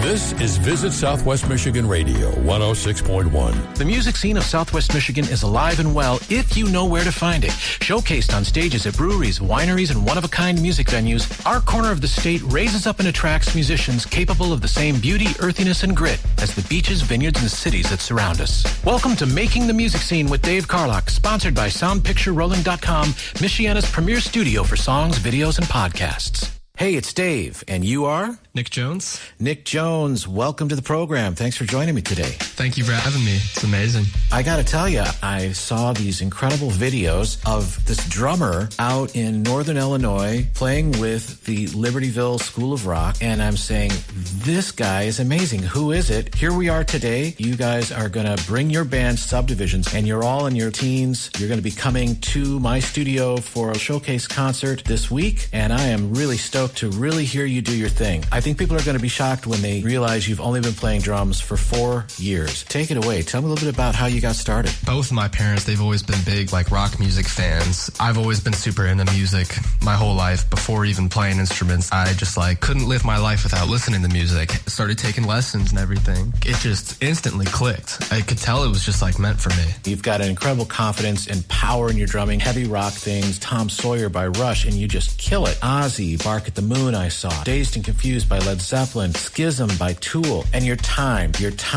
This is Visit Southwest Michigan Radio 106.1. The music scene of Southwest Michigan is alive and well if you know where to find it. Showcased on stages at breweries, wineries, and one-of-a-kind music venues, our corner of the state raises up and attracts musicians capable of the same beauty, earthiness, and grit as the beaches, vineyards, and cities that surround us. Welcome to Making the Music Scene with Dave Carlock, sponsored by SoundPictureRolling.com, Michiana's premier studio for songs, videos, and podcasts. Hey, it's Dave, and you are? Nick Jones. Nick Jones, welcome to the program. Thanks for joining me today. Thank you for having me. It's amazing. I gotta tell you, I saw these incredible videos of this drummer out in Northern Illinois playing with the Libertyville School of Rock, and I'm saying, this guy is amazing. Who is it? Here we are today. You guys are gonna bring your band Subdivisions, and you're all in your teens. You're gonna be coming to my studio for a showcase concert this week, and I am really stoked to really hear you do your thing. I think people are going to be shocked when they realize you've only been playing drums for 4 years. Take it away. Tell me a little bit about how you got started. Both of my parents, they've always been big, rock music fans. I've always been super into music my whole life. Before even playing instruments, I just, couldn't live my life without listening to music. Started taking lessons and everything. It just instantly clicked. I could tell it was just, meant for me. You've got an incredible confidence and power in your drumming. Heavy rock things, Tom Sawyer by Rush, and you just kill it. Ozzy, Bark at the Moon I saw. Dazed and Confused by Led Zeppelin. Schism by Tool. And your time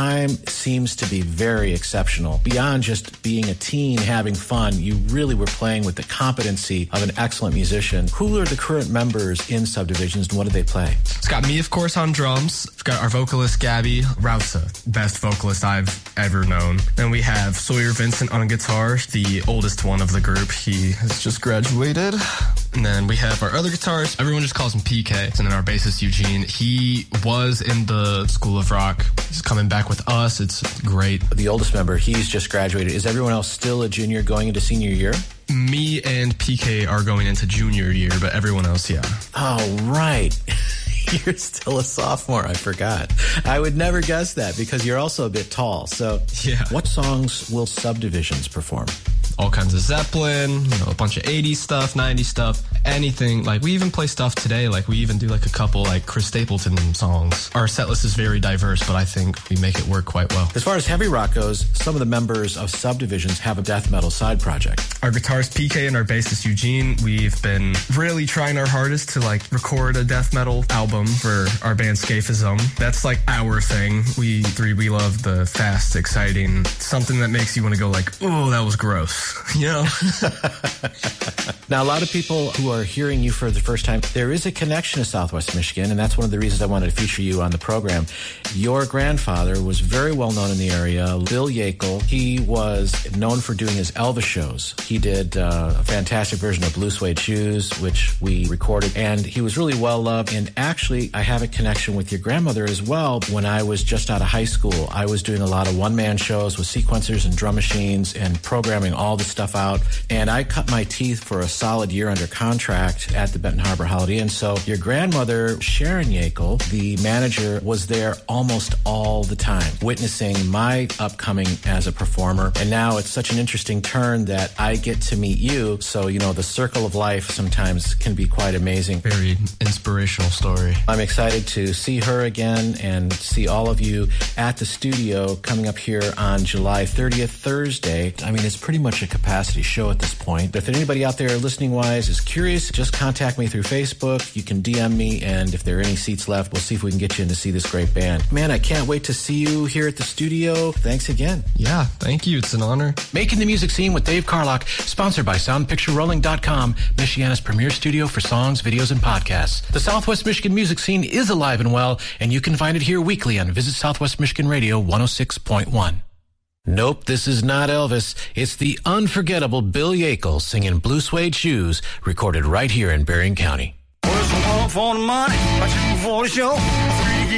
seems to be very exceptional. Beyond just being a teen having fun, you really were playing with the competency of an excellent musician. Who are the current members in Subdivisions and what do they play? It's got me, of course, on drums. We've got our vocalist, Gabby Rausa, best vocalist I've ever known. And we have Sawyer Vincent on guitar, the oldest one of the group. He has just graduated. And then we have our other guitarist. Everyone just calls him PK. And then our bassist, Eugene. He was in the School of Rock. He's coming back with us. It's great. The oldest member, he's just graduated. Is everyone else still a junior going into senior year? Me and PK are going into junior year, but everyone else, yeah. Oh, right. You're still a sophomore. I forgot. I would never guess that because you're also a bit tall. So yeah. What songs will Subdivisions perform? All kinds of Zeppelin, a bunch of 80s stuff, 90s stuff, anything. We even play stuff today. We even do a couple Chris Stapleton songs. Our set list is very diverse, but I think we make it work quite well. As far as heavy rock goes, some of the members of Subdivisions have a death metal side project. Our guitarist PK and our bassist Eugene, we've been really trying our hardest to record a death metal album for our band Scaphism. That's our thing. We love the fast, exciting, something that makes you want to go oh, that was gross. Now, a lot of people who are hearing you for the first time, there is a connection to Southwest Michigan, and that's one of the reasons I wanted to feature you on the program. Your grandfather was very well known in the area, Bill Yakel. He was known for doing his Elvis shows. He did a fantastic version of Blue Suede Shoes, which we recorded, and he was really well loved. And actually, I have a connection with your grandmother as well. When I was just out of high school, I was doing a lot of one-man shows with sequencers and drum machines and programming all the stuff out. And I cut my teeth for a solid year under contract at the Benton Harbor Holiday Inn. So your grandmother, Sharon Yakel, the manager, was there almost all the time, witnessing my upcoming as a performer. And now it's such an interesting turn that I get to meet you. So, the circle of life sometimes can be quite amazing. Very inspirational story. I'm excited to see her again and see all of you at the studio coming up here on July 30th, Thursday. It's pretty much a capacity show at this point. But if anybody out there listening-wise is curious, just contact me through Facebook. You can DM me, and if there are any seats left, we'll see if we can get you in to see this great band. Man, I can't wait to see you here at the studio. Thanks again. Yeah, thank you. It's an honor. Making the Music Scene with Dave Carlock, sponsored by SoundPictureRolling.com, Michiana's premier studio for songs, videos, and podcasts. The Southwest Michigan music scene is alive and well, and you can find it here weekly on Visit Southwest Michigan Radio 106.1. Nope, this is not Elvis. It's the unforgettable Bill Yakel singing Blue Suede Shoes, recorded right here in Berrien County. For the money, for the show.